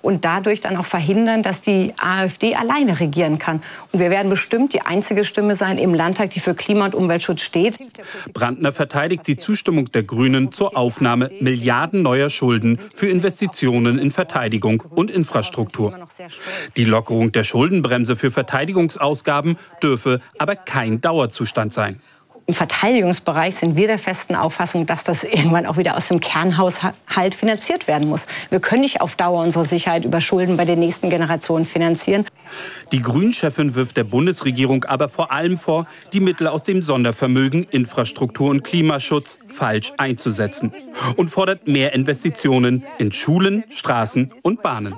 und dadurch dann auch verhindern, dass die AfD alleine regieren kann. Und wir werden bestimmt die einzige Stimme sein im Landtag, die für Klima- und Umweltschutz steht. Brandner verteidigt die Zustimmung der Grünen zur Aufnahme Milliarden neuer Schulden für Investitionen in Verteidigung und Infrastruktur. Die Lockerung der Schuldenbremse für Verteidigungsausgaben dürfe aber kein Dauerzustand sein. Im Verteidigungsbereich sind wir der festen Auffassung, dass das irgendwann auch wieder aus dem Kernhaushalt finanziert werden muss. Wir können nicht auf Dauer unsere Sicherheit über Schulden bei den nächsten Generationen finanzieren. Die Grünchefin wirft der Bundesregierung aber vor allem vor, die Mittel aus dem Sondervermögen Infrastruktur und Klimaschutz falsch einzusetzen und fordert mehr Investitionen in Schulen, Straßen und Bahnen.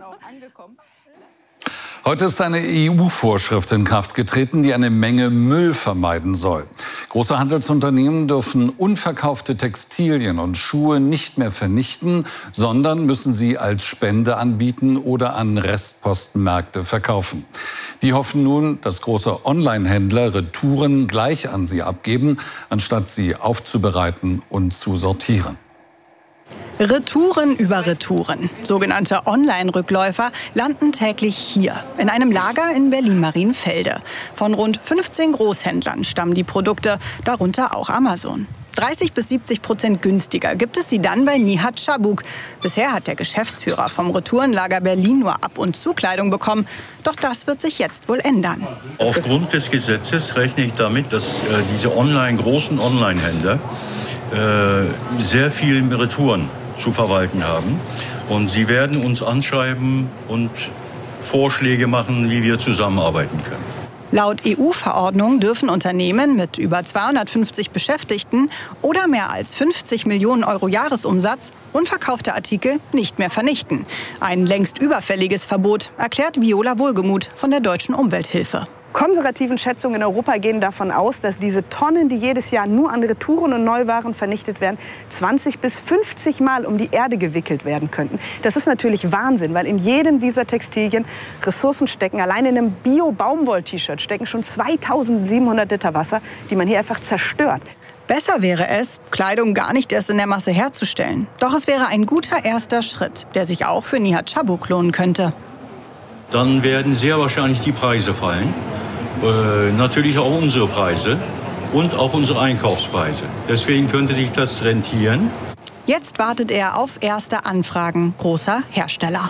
Heute ist eine EU-Vorschrift in Kraft getreten, die eine Menge Müll vermeiden soll. Große Handelsunternehmen dürfen unverkaufte Textilien und Schuhe nicht mehr vernichten, sondern müssen sie als Spende anbieten oder an Restpostenmärkte verkaufen. Die hoffen nun, dass große Online-Händler Retouren gleich an sie abgeben, anstatt sie aufzubereiten und zu sortieren. Retouren über Retouren. Sogenannte Online-Rückläufer landen täglich hier, in einem Lager in Berlin-Marienfelde. Von rund 15 Großhändlern stammen die Produkte, darunter auch Amazon. 30-70% günstiger gibt es sie dann bei Nihat Schabuk. Bisher hat der Geschäftsführer vom Retourenlager Berlin nur ab und zu Kleidung bekommen. Doch das wird sich jetzt wohl ändern. Aufgrund des Gesetzes rechne ich damit, dass diese großen Online-Händler sehr viel Retouren zu verwalten haben. Und sie werden uns anschreiben und Vorschläge machen, wie wir zusammenarbeiten können. Laut EU-Verordnung dürfen Unternehmen mit über 250 Beschäftigten oder mehr als 50 Millionen Euro Jahresumsatz unverkaufte Artikel nicht mehr vernichten. Ein längst überfälliges Verbot, erklärt Viola Wohlgemuth von der Deutschen Umwelthilfe. Konservativen Schätzungen in Europa gehen davon aus, dass diese Tonnen, die jedes Jahr nur an Retouren und Neuwaren vernichtet werden, 20 bis 50 Mal um die Erde gewickelt werden könnten. Das ist natürlich Wahnsinn, weil in jedem dieser Textilien Ressourcen stecken. Allein in einem Bio-Baumwoll-T-Shirt stecken schon 2700 Liter Wasser, die man hier einfach zerstört. Besser wäre es, Kleidung gar nicht erst in der Masse herzustellen. Doch es wäre ein guter erster Schritt, der sich auch für Nihat Schabuk lohnen könnte. Dann werden sehr wahrscheinlich die Preise fallen. Natürlich auch unsere Preise und auch unsere Einkaufspreise. Deswegen könnte sich das rentieren. Jetzt wartet er auf erste Anfragen großer Hersteller.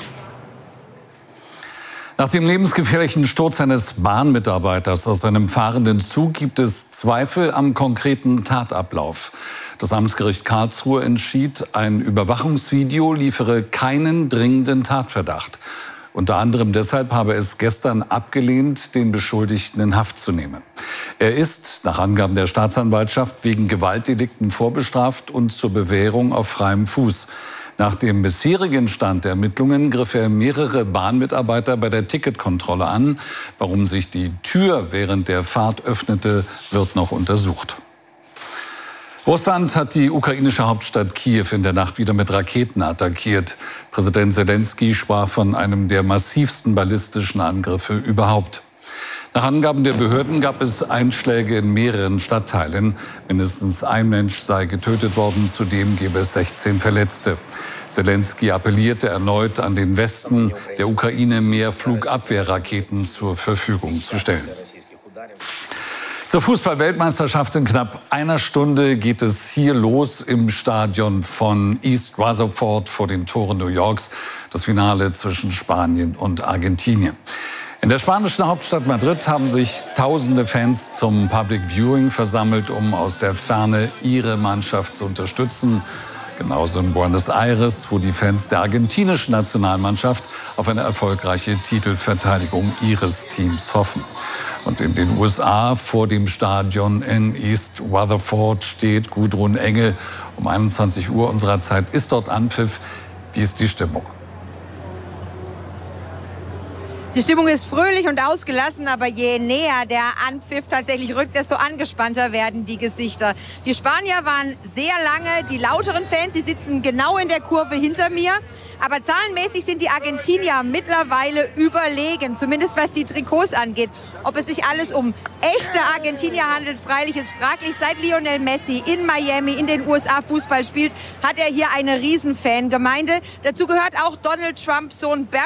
Nach dem lebensgefährlichen Sturz eines Bahnmitarbeiters aus einem fahrenden Zug gibt es Zweifel am konkreten Tatablauf. Das Amtsgericht Karlsruhe entschied, ein Überwachungsvideo liefere keinen dringenden Tatverdacht. Unter anderem deshalb habe es gestern abgelehnt, den Beschuldigten in Haft zu nehmen. Er ist, nach Angaben der Staatsanwaltschaft, wegen Gewaltdelikten vorbestraft und zur Bewährung auf freiem Fuß. Nach dem bisherigen Stand der Ermittlungen griff er mehrere Bahnmitarbeiter bei der Ticketkontrolle an. Warum sich die Tür während der Fahrt öffnete, wird noch untersucht. Russland hat die ukrainische Hauptstadt Kiew in der Nacht wieder mit Raketen attackiert. Präsident Selenskyj sprach von einem der massivsten ballistischen Angriffe überhaupt. Nach Angaben der Behörden gab es Einschläge in mehreren Stadtteilen. Mindestens ein Mensch sei getötet worden, zudem gäbe es 16 Verletzte. Selenskyj appellierte erneut an den Westen, der Ukraine mehr Flugabwehrraketen zur Verfügung zu stellen. Zur Fußball-Weltmeisterschaft in knapp einer Stunde geht es hier los im Stadion von East Rutherford vor den Toren New Yorks. Das Finale zwischen Spanien und Argentinien. In der spanischen Hauptstadt Madrid haben sich tausende Fans zum Public Viewing versammelt, um aus der Ferne ihre Mannschaft zu unterstützen. Genauso in Buenos Aires, wo die Fans der argentinischen Nationalmannschaft auf eine erfolgreiche Titelverteidigung ihres Teams hoffen. Und in den USA vor dem Stadion in East Rutherford steht Gudrun Engel. Um 21 Uhr unserer Zeit ist dort Anpfiff. Wie ist die Stimmung? Die Stimmung ist fröhlich und ausgelassen, aber je näher der Anpfiff tatsächlich rückt, desto angespannter werden die Gesichter. Die Spanier waren sehr lange die lauteren Fans, sie sitzen genau in der Kurve hinter mir. Aber zahlenmäßig sind die Argentinier mittlerweile überlegen, zumindest was die Trikots angeht. Ob es sich alles um echte Argentinier handelt, freilich ist fraglich. Seit Lionel Messi in Miami in den USA Fußball spielt, hat er hier eine Riesenfangemeinde. Dazu gehört auch Donald Trumps Sohn Barack